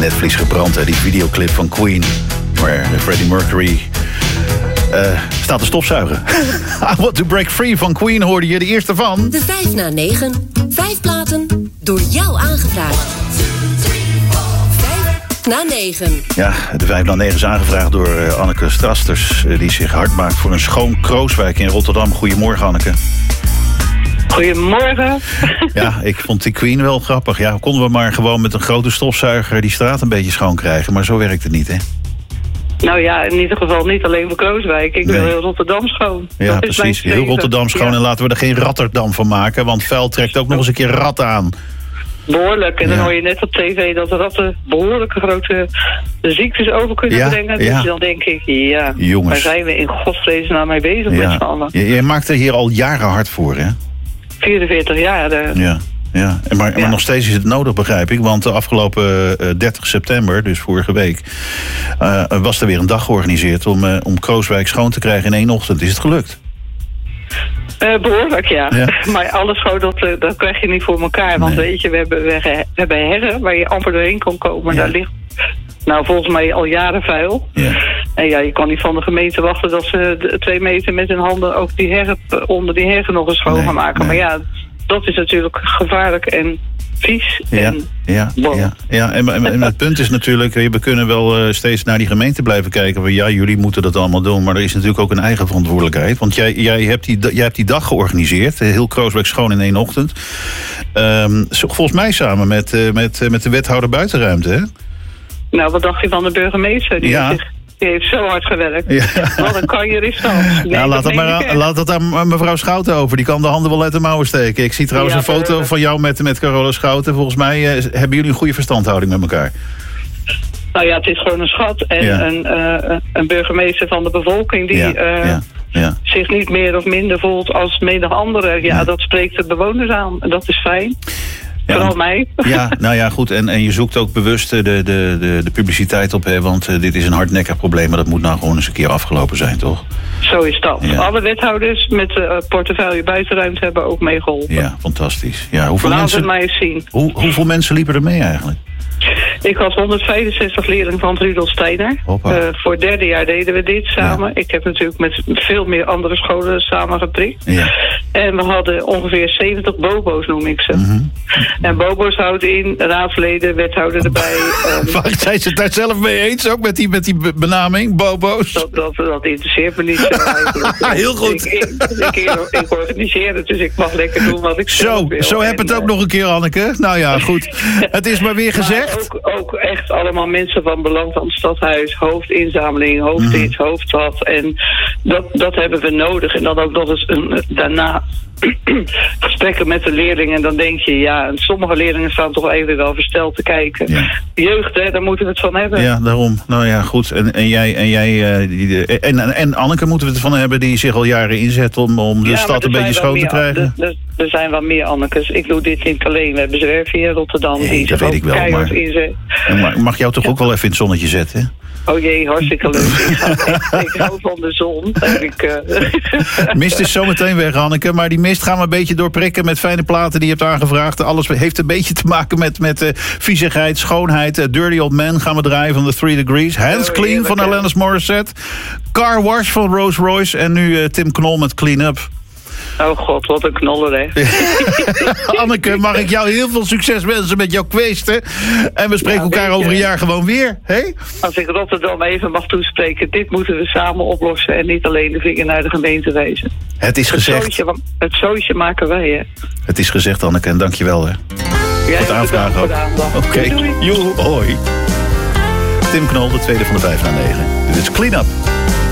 netvlies gebrand, hè, die videoclip van Queen. Waar Freddie Mercury staat te stopzuigen. I Want to Break Free van Queen hoorde je, de eerste van... De 5 na 9. 5 platen door jou aangevraagd. 5 na 9. Ja, de 5 na 9 is aangevraagd door Anneke Strasters... die zich hard maakt voor een schoon Krooswijk in Rotterdam. Goedemorgen, Anneke. Goedemorgen. Ja, ik vond die Queen wel grappig. Ja, konden we maar gewoon met een grote stofzuiger die straat een beetje schoon krijgen. Maar zo werkt het niet, hè? Nou ja, in ieder geval niet alleen voor Krooswijk. Ik wil heel Rotterdam schoon. Ja, precies. Heel Rotterdam schoon. Ja. En laten we er geen Rotterdam van maken. Want vuil trekt ook nog eens een keer ratten aan. Behoorlijk. En dan hoor je net op tv dat de ratten behoorlijke grote ziektes over kunnen brengen. Dus dan denk ik, jongens, waar zijn we in godsvreesnaam mee bezig met z'n allen? Jij maakt er hier al jaren hard voor, hè? 44 jaar. Ja. Maar nog steeds is het nodig, begrijp ik. Want de afgelopen 30 september, dus vorige week... was er weer een dag georganiseerd om Krooswijk schoon te krijgen in 1 ochtend. Is het gelukt? Behoorlijk, ja. Maar alles gewoon, dat krijg je niet voor elkaar. Want weet je, we hebben herren waar je amper doorheen kan komen. Daar ligt volgens mij al jaren vuil. Ja. En je kan niet van de gemeente wachten dat ze 2 meter met hun handen ook die herren onder die herren nog eens schoon gaan maken. Nee. Maar dat is natuurlijk gevaarlijk en vies. En het punt is natuurlijk, we kunnen wel steeds naar die gemeente blijven kijken. Maar jullie moeten dat allemaal doen. Maar er is natuurlijk ook een eigen verantwoordelijkheid. Want jij hebt die dag georganiseerd. Heel Krooswijk schoon in 1 ochtend. Volgens mij samen met de wethouder buitenruimte, hè? Nou, wat dacht je van de burgemeester? Die heeft zo hard gewerkt. Ja. Wat een carrierist. Laat dat aan mevrouw Schouten over. Die kan de handen wel uit de mouwen steken. Ik zie trouwens een foto van jou met Carola Schouten. Volgens mij hebben jullie een goede verstandhouding met elkaar. Nou ja, het is gewoon een schat. En een burgemeester van de bevolking die zich niet meer of minder voelt als menig andere. Ja, dat spreekt de bewoners aan. En dat is fijn. Ja, vooral mij. Ja, nou ja, goed. En je zoekt ook bewust de publiciteit op, hè, want dit is een hardnekkig probleem, maar dat moet nou gewoon eens een keer afgelopen zijn, toch? Zo is dat. Ja. Alle wethouders met portefeuille buitenruimte hebben ook meegeholpen. Ja, fantastisch. Ja, hoeveel mensen liepen er mee eigenlijk? Ik had 165 leerlingen van het Rudolf Steiner. Voor het 3e jaar deden we dit samen. Ja. Ik heb natuurlijk met veel meer andere scholen samen geprikt. Ja. En we hadden ongeveer 70 bobo's, noem ik ze. Mm-hmm. En bobo's houdt in raadsleden, wethouder erbij. Zijn ze het daar zelf mee eens, ook met die benaming, bobo's? Dat interesseert me niet. Heel goed. Ik organiseer het, dus ik mag lekker doen wat ik zelf wil. Zo heb het ook nog een keer, Anneke. Nou ja, goed. Het is maar weer gezegd. Ook echt allemaal mensen van belang van het stadhuis, hoofdinzameling, hoofddienst, hoofdstad. En dat hebben we nodig. En dan ook nog eens daarna gesprekken met de leerlingen. En dan denk je, sommige leerlingen staan toch even wel versteld te kijken. Ja. Jeugd, hè, daar moeten we het van hebben. Ja, daarom. Nou ja, goed. En Anneke moeten we het van hebben die zich al jaren inzet om de stad een beetje schoon te krijgen. Er zijn wel meer Annekes. Ik doe dit niet alleen. We hebben zwerven hier in Rotterdam. Nee, dat weet ik wel. Maar mag jou toch ook wel even in het zonnetje zetten, hè? Oh jee, hartstikke leuk. Ik hou van de zon. Mist is zometeen weg, Anneke. Maar die mist gaan we een beetje doorprikken met fijne platen die je hebt aangevraagd. Alles heeft een beetje te maken met viezigheid, schoonheid. Dirty Old Man gaan we draaien van The 3 Degrees. Hands Clean van Alanis Morissette. Car Wash van Rolls Royce. En nu Tim Knol met Clean Up. Oh god, wat een knoller, hè. Anneke, mag ik jou heel veel succes wensen met jouw kweesten. En we spreken elkaar over een jaar gewoon weer, hè? Als ik Rotterdam even mag toespreken, dit moeten we samen oplossen en niet alleen de vinger naar de gemeente wijzen. Het is gezegd. Het zootje maken wij, hè. Het is gezegd, Anneke, en dankjewel, hè. Voor het aanvragen ook. Oké, joe, hoi. Tim Knol, de tweede van de 5 na 9. Dit is Clean Up.